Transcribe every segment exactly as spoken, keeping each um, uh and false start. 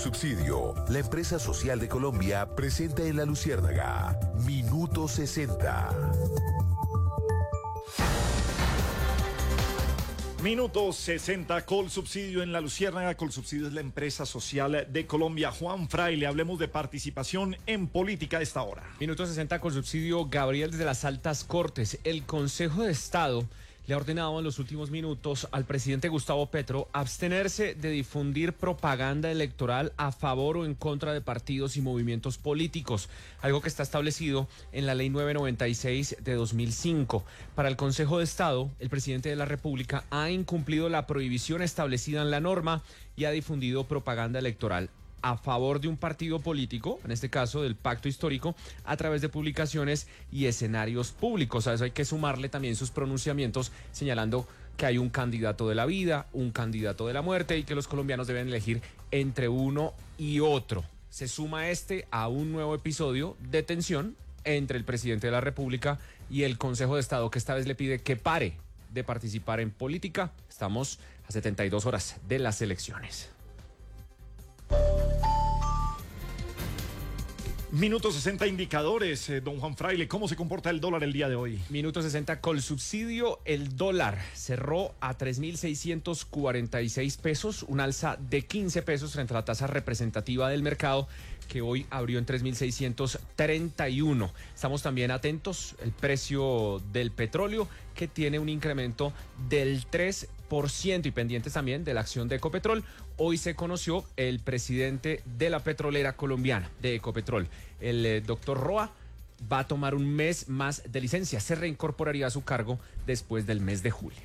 Colsubsidio, la empresa social de Colombia, presenta en La Luciérnaga Minuto sesenta. Minuto sesenta, Colsubsidio en La Luciérnaga. Colsubsidio es la empresa social de Colombia. Juan Fraile, hablemos de participación en política a esta hora. Minuto sesenta, Colsubsidio. Gabriel, desde las altas cortes, el Consejo de Estado le ha ordenado en los últimos minutos al presidente Gustavo Petro abstenerse de difundir propaganda electoral a favor o en contra de partidos y movimientos políticos, algo que está establecido en la ley novecientos noventa y seis de dos mil cinco. Para el Consejo de Estado, el presidente de la República ha incumplido la prohibición establecida en la norma y ha difundido propaganda electoral a favor de un partido político, en este caso del Pacto Histórico, a través de publicaciones y escenarios públicos. A eso hay que sumarle también sus pronunciamientos señalando que hay un candidato de la vida, un candidato de la muerte y que los colombianos deben elegir entre uno y otro. Se suma este a un nuevo episodio de tensión entre el presidente de la República y el Consejo de Estado, que esta vez le pide que pare de participar en política. Estamos a setenta y dos horas de las elecciones. Minuto sesenta, indicadores, eh, don Juan Fraile, ¿cómo se comporta el dólar el día de hoy? Minuto sesenta, Colsubsidio. El dólar cerró a tres mil seiscientos cuarenta y seis pesos, un alza de quince pesos frente a la tasa representativa del mercado, que hoy abrió en tres mil seiscientos treinta y uno. Estamos también atentos el precio del petróleo, que tiene un incremento del tres por ciento, y pendientes también de la acción de Ecopetrol. Hoy se conoció el presidente de la petrolera colombiana, de Ecopetrol, el eh, doctor Roa. Va a tomar un mes más de licencia, se reincorporaría a su cargo después del mes de julio.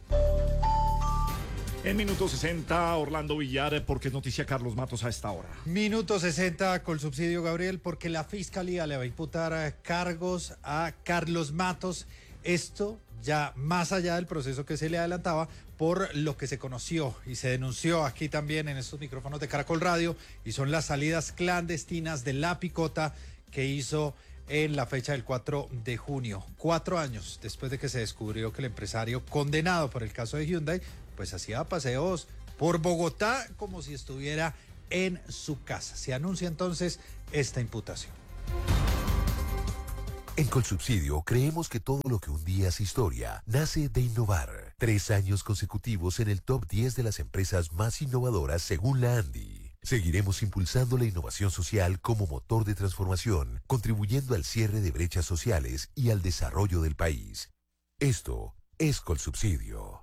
En Minuto sesenta, Orlando Villar, porque es noticia Carlos Matos a esta hora. Minuto sesenta, Colsubsidio, Gabriel, porque la Fiscalía le va a imputar cargos a Carlos Matos. Esto ya más allá del proceso que se le adelantaba por lo que se conoció y se denunció aquí también en estos micrófonos de Caracol Radio, y son las salidas clandestinas de La Picota que hizo en la fecha del cuatro de junio, cuatro años después de que se descubrió que el empresario condenado por el caso de Hyundai pues hacía paseos por Bogotá como si estuviera en su casa. Se anuncia entonces esta imputación. En Colsubsidio creemos que todo lo que un día es historia nace de innovar. Tres años consecutivos en el top diez de las empresas más innovadoras según la ANDI. Seguiremos impulsando la innovación social como motor de transformación, contribuyendo al cierre de brechas sociales y al desarrollo del país. Esto es Colsubsidio.